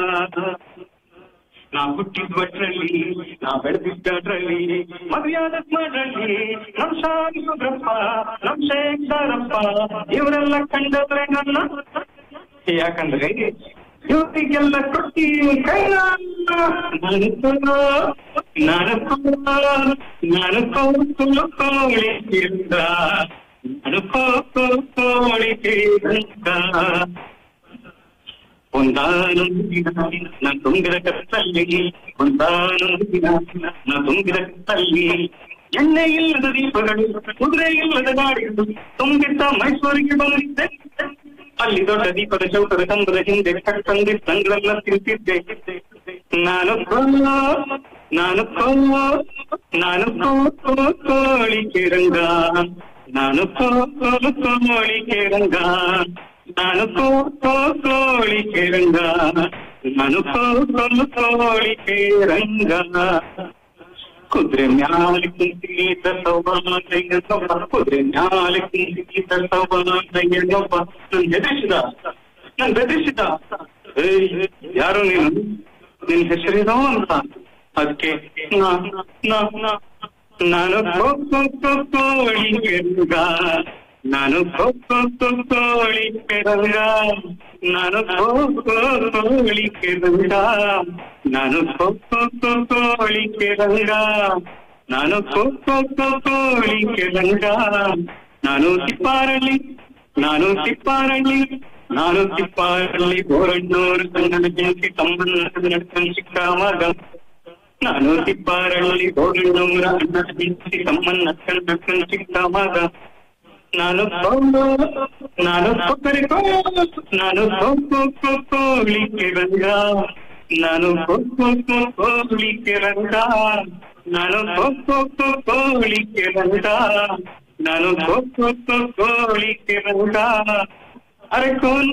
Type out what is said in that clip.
ನಾ ಹುಟ್ಟಿದ್ವಟ್ರಲ್ಲಿ, ನಾ ಬೆಳೆದಿದ್ದಟ್ರಲ್ಲಿ, ಮದುವೆಯಾದ ಮಾಡ್ರಲ್ಲಿ ನಮ್ ಶಾಗಿಸುದ್ರಪ್ಪ, ನಮ್ ಶೇಖರಪ್ಪ ಇವರೆಲ್ಲ ಕಂಡದ್ರೆ ನನ್ನ. ಯಾಕಂದ್ರೆ ಇವರಿಗೆಲ್ಲ ಕೊಟ್ಟಿ ಕೈ ನಾನು ಕೋಳಿ ಕಿರಂಗ, ನಾನು ಕೋಳಿ ಕಿರಂಗ. ಒಂದಾನೊಂದು ದಿನ ನಾ ತುಂಬಿದ ಕತ್ತಲ್ಲಿ, ಒಂದಾನೊಂದು ದಿನ ನಾ ತುಂಬಿದ ಕತ್ತಲ್ಲಿ, ಎಣ್ಣೆ ಇಲ್ಲದ ದೀಪಗಳು, ಕುದುರೆ ಇಲ್ಲದ ಗಾಡಿಗಳು ತುಂಬಿದ್ದ ಮೈಸೂರಿಗೆ ಬಂದಿದ್ದೆ. ಅಲ್ಲಿ ದೊಡ್ಡ ದೀಪದ ಚೌಕದ ಕಂಬದ ಹಿಂದೆ ಕಟ್ಟಂದಿ ತಂಗಳೆಲ್ಲ ತಿಂತಿದ್ದೆ. ನಾನು ಕೋಳಿ ಕಿರಂಗ, ನಾನು ಕೋಳಿ ಕಿರಂಗ, ನಾನು ಕೋಳಿ ಕಿರಂಗ, ನಾನು ಕೋಳಿ ಕಿರಂಗ. ಕುದುರೆ ಮ್ಯಾಲೆ ಕುಂತಿದ್ದ ಸೌಭಾಗ್ಯನೊಬ್ಬ, ಕುದುರೆ ಮ್ಯಾಲೆ ಕುಂತಿದ್ದ ಸೌಭಾಗ್ಯನೊಬ್ಬ ನನ್ ಬೆದರಿಸಿದ. ಯಾರು ನೀನು, ನಿನ್ ಹೆಸರೇನೋ ಅಂತ. ಅದಕ್ಕೆ ನಾನು ಕೋಳಿ ಕಿರಂಗ, ನಾನು ಕೋಳಿ ಕಿರಂಗ, ನಾನು ಕೋಳಿ ಕಿರಂಗ, ನಾನು ಕೋಳಿ ಕಿರಂಗ, ನಾನು ಕೋಳಿ ಕಿರಂಗ. ನಾನು ತಿಪ್ಪಾರಳ್ಳಿ, ನಾನು ತಿಪ್ಪಾರಳ್ಳಿ ಗೋರಣ್ಣೂರು ಕನ್ನಡ ಜಯಂತಿ ತಮ್ಮನ್ನ ನಡ್ಕೊಂಡು ಸಿಕ್ಕ ಮಗ. ನಾನು ತಿಪ್ಪಾರಳ್ಳಿ ಗೋರಣ್ಣೂರ ಅಣ್ಣ ಜಯಂತಿ ತಮ್ಮನ್ನ ನಡ್ಕೊಂಡು ಸಿಕ್ಕ ಮಗ. ನಾನು ಕೋಳಿ ಕಿರಂಗ, ನಾನು ಕೋಳಿ ಕಿರಂಗ, ನಾನು ಕೋಳಿ ಕಿರಂಗ, ನಾನು ಕೋಳಿ ಕಿರಂಗ. ಅರೆ